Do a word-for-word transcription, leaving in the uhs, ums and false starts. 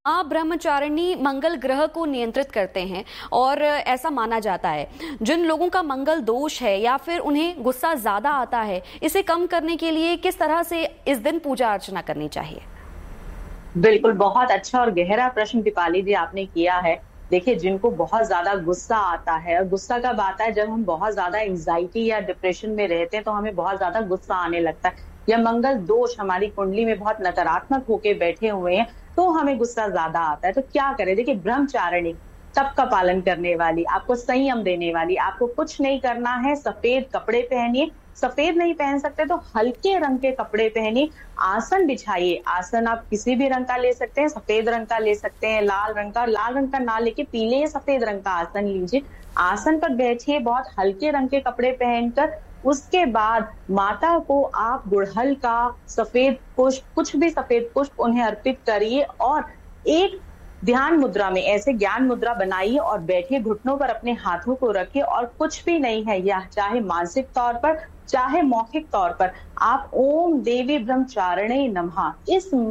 आप ब्रह्मचारिणी मंगल ग्रह को नियंत्रित करते हैं और ऐसा माना जाता है जिन लोगों का मंगल दोष है या फिर उन्हें गुस्सा ज्यादा आता है, इसे कम करने के लिए किस तरह से इस दिन पूजा अर्चना करनी चाहिए? बिल्कुल, बहुत अच्छा और गहरा प्रश्न दीपाली जी आपने किया है। देखिए, जिनको बहुत ज्यादा गुस्सा आता है, और गुस्सा कब आता है जब हम बहुत ज्यादा एंग्जाइटी या डिप्रेशन में रहते हैं तो हमें बहुत ज्यादा गुस्सा आने लगता है, या मंगल दोष हमारी कुंडली में बहुत नकारात्मक होके बैठे हुए हैं तो हमें गुस्सा ज्यादा आता है। तो क्या करें? देखिए, ब्रह्मचारिणी सबका पालन करने वाली, आपको संयम देने वाली, आपको कुछ नहीं करना है, सफेद कपड़े पहनिए, सफेद नहीं पहन सकते तो हल्के रंग के कपड़े पहनिए, आसन बिछाइए। आसन आप किसी भी रंग का ले सकते हैं, सफेद रंग का ले सकते हैं, लाल रंग का, लाल रंग का ना लेके पीले या सफेद रंग का आसन लीजिए। आसन पर बैठिए बहुत हल्के रंग के कपड़े पहनकर। उसके बाद माता को आप गुड़हल का सफेद पुष्प, कुछ भी सफेद पुष्प उन्हें अर्पित करिए और एक ध्यान मुद्रा में ऐसे ज्ञान मुद्रा बनाइए और बैठिए, घुटनों पर अपने हाथों को रखिए और कुछ भी नहीं है, या चाहे मानसिक तौर पर चाहे मौखिक तौर पर आप ओम देवी ब्रह्मचारिणी नमः इस